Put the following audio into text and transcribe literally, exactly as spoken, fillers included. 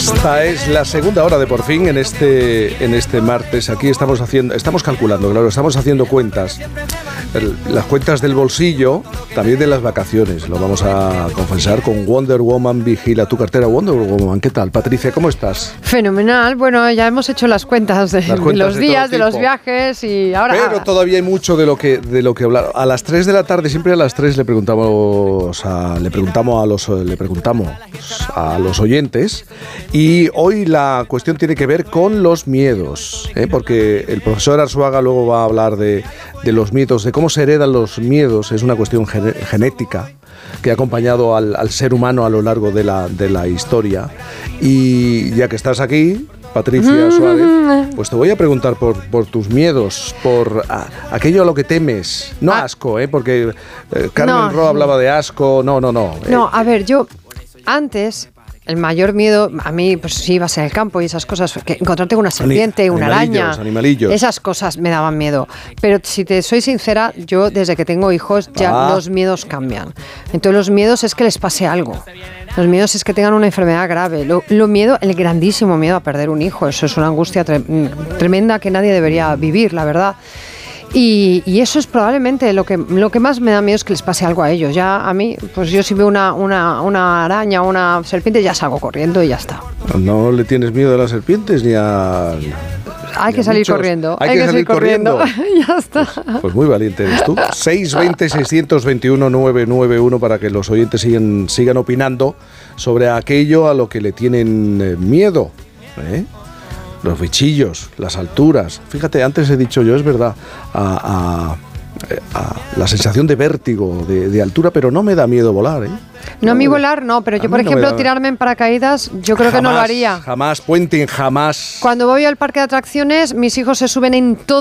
Esta es la segunda hora de Por Fin en este, en este martes. Aquí estamos haciendo, estamos calculando, claro, estamos haciendo cuentas. El, las cuentas del bolsillo, también de las vacaciones. Lo vamos a confesar con Wonder Woman Vigila tu cartera. Wonder Woman, ¿qué tal? Patricia, ¿cómo estás? Fenomenal. Bueno, ya hemos hecho las cuentas de las cuentas los de días, de los viajes y ahora... Pero todavía hay mucho de lo que de lo que hablar. A las tres de la tarde, siempre a las tres le preguntamos a, le preguntamos a los le preguntamos a los oyentes, y hoy la cuestión tiene que ver con los miedos, ¿eh? Porque el profesor Arzuaga luego va a hablar de, de los miedos, de cómo se heredan los miedos. Es una cuestión gen- genética que ha acompañado al, al ser humano a lo largo de la, de la historia. Y ya que estás aquí, Patricia Suárez, pues te voy a preguntar por, por tus miedos, por a, aquello a lo que temes. No ah. asco, ¿eh? Porque eh, Carmen no, Ro hablaba de asco. No, no, no. No, a ver, yo antes... El mayor miedo, a mí, pues si ibas en el campo y esas cosas, que encontrarte con una serpiente, Ani- una araña, animalillos. esas cosas me daban miedo. Pero si te soy sincera, yo desde que tengo hijos ya ah. los miedos cambian. Entonces los miedos es que les pase algo. Los miedos es que tengan una enfermedad grave. Lo, lo miedo, el grandísimo miedo a perder un hijo, eso es una angustia tre- tremenda que nadie debería vivir, la verdad. Y, y eso es probablemente lo que lo que más me da miedo, es que les pase algo a ellos. Ya a mí, pues yo si veo una, una, una araña o una serpiente ya salgo corriendo y ya está. ¿No le tienes miedo a las serpientes ni a...? Hay que salir muchos. corriendo. Hay, hay que, que salir salir corriendo. corriendo. Ya está. Pues, pues muy valiente eres tú. seis veinte, seiscientos veintiuno, novecientos noventa y uno para que los oyentes sigan, sigan opinando sobre aquello a lo que le tienen eh, miedo, ¿eh? Los bichillos, las alturas. Fíjate, antes he dicho yo, es verdad, a, a, a la sensación de vértigo, de, de altura, pero no me da miedo volar, ¿eh? No, a mí volar no, pero yo, por ejemplo, no tirarme en paracaídas, yo creo jamás, que no lo haría. Jamás, puenting, jamás. Cuando voy al parque de atracciones, mis hijos se suben en todo